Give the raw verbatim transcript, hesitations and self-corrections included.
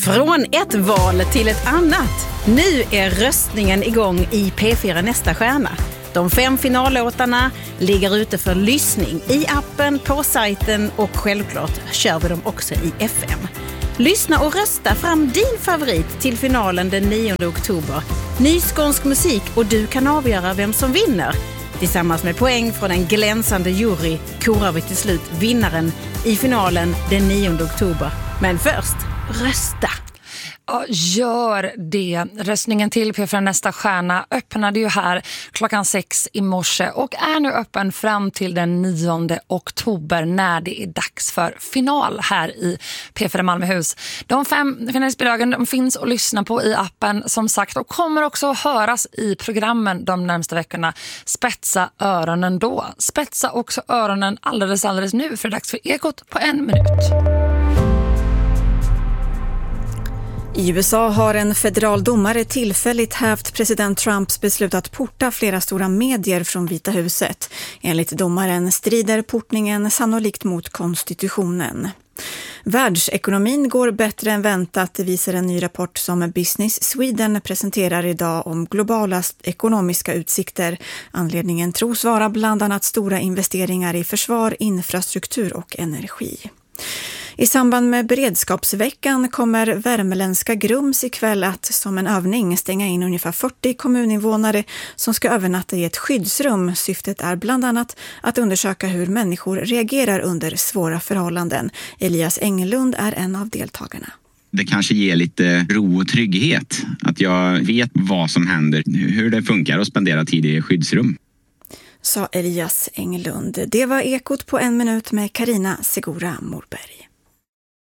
Från ett val till ett annat. Nu är röstningen igång i P fyra Nästa stjärna. De fem finallåtarna ligger ute för lyssning i appen, på sajten och självklart kör vi dem också i F M. Lyssna och rösta fram din favorit till finalen den nionde oktober. Ny skånsk musik och du kan avgöra vem som vinner. Tillsammans med poäng från en glänsande jury korar vi till slut vinnaren i finalen den nionde oktober. Men först, rösta! Ja, gör det. Röstningen till P fyra Nästa stjärna öppnade ju här klockan sex i morse och är nu öppen fram till den nionde oktober när det är dags för final här i P fyra Malmöhus. De fem finalistbidragen de finns att lyssna på i appen som sagt och kommer också höras i programmen de närmaste veckorna. Spetsa öronen då. Spetsa också öronen alldeles alldeles nu för det är dags för Ekot på en minut. I U S A har en federal domare tillfälligt hävt president Trumps beslut att porta flera stora medier från Vita huset. Enligt domaren strider portningen sannolikt mot konstitutionen. Världsekonomin går bättre än väntat, det visar en ny rapport som Business Sweden presenterar idag om globala ekonomiska utsikter. Anledningen tros vara bland annat stora investeringar i försvar, infrastruktur och energi. I samband med beredskapsveckan kommer värmeländska Grums ikväll att som en övning stänga in ungefär fyrtio kommuninvånare som ska övernatta i ett skyddsrum. Syftet är bland annat att undersöka hur människor reagerar under svåra förhållanden. Elias Englund är en av deltagarna. Det kanske ger lite ro och trygghet att jag vet vad som händer, hur det funkar att spendera tid i skyddsrum. Sa Elias Englund. Det var Ekot på en minut med Karina Segura Morberg.